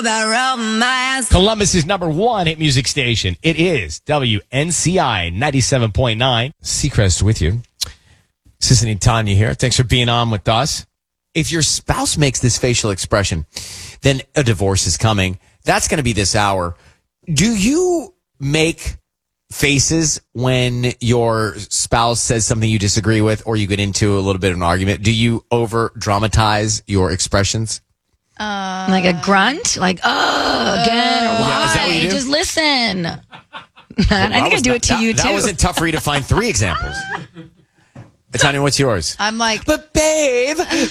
Columbus's #1 hit music station. It is WNCI 97.9. Seacrest with you. Sissy and Tanya here. Thanks for being on with us. If your spouse makes this facial expression, then a divorce is coming. That's going to be this hour. Do you make faces when your spouse says something you disagree with, or you get into a little bit of an argument? Do you over dramatize your expressions? Like a grunt? Like, oh, again, or why? Is that what you do? Just listen. I think I do it to you, too. That wasn't tough for you to find 3 examples. Tanya, what's yours? I'm like, But babe. babe.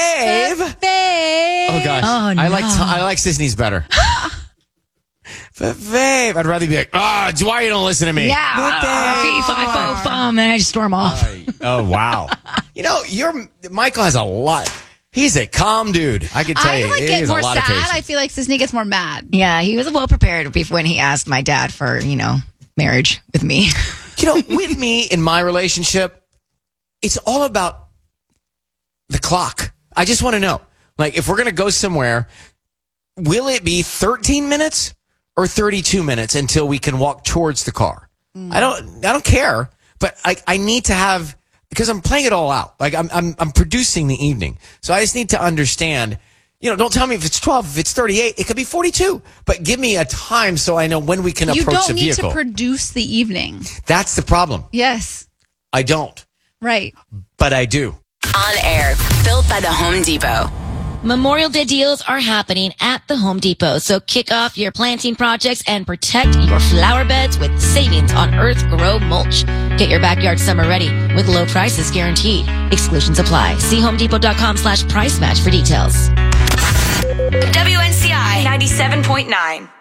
Oh, gosh. Oh, no. I like Sisney's better. But babe. I'd rather be like, why you don't listen to me? Yeah. Fee, fi, fo, fum, and I just storm off. Oh, wow. Michael has a lot. He's a calm dude. I can tell I you. like He get has more a lot of sad. patience. I feel like Sisney gets more mad. Yeah, he was well prepared when he asked my dad for, marriage with me. With me in my relationship, it's all about the clock. I just want to know, if we're going to go somewhere, will it be 13 minutes or 32 minutes until we can walk towards the car? I don't care, but I need to have, because I'm playing it all out. I'm producing the evening. So I just need to understand, don't tell me if it's 12, if it's 38, it could be 42, but give me a time so I know when we can approach the vehicle. You don't need to produce the evening. That's the problem. Yes. I don't. Right. But I do. On air, built by the Home Depot. Memorial Day deals are happening at the Home Depot, so kick off your planting projects and protect your flower beds with savings on Earth Grow mulch. Get your backyard summer ready with low prices guaranteed. Exclusions apply. See homedepot.com/price match for details. WNCI 97.9.